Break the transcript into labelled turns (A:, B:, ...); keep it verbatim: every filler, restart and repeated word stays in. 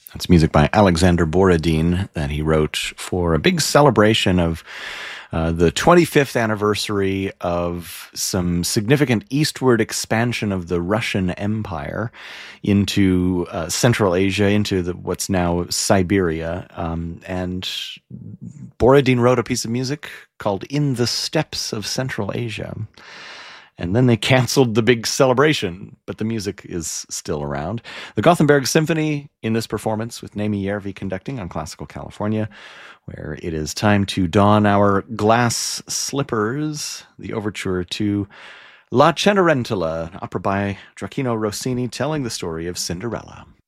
A: That's music by Alexander Borodin that he wrote for a big celebration of uh, the twenty-fifth anniversary of some significant eastward expansion of the Russian Empire into uh, Central Asia, into the, what's now Siberia. Um, and Borodin wrote a piece of music called In the Steppes of Central Asia. And then they canceled the big celebration, but the music is still around. The Gothenburg Symphony in this performance with Naomi Järvi conducting on Classical California, where it is time to don our glass slippers, the overture to La Cenerentola, an opera by Gioacchino Rossini telling the story of Cinderella.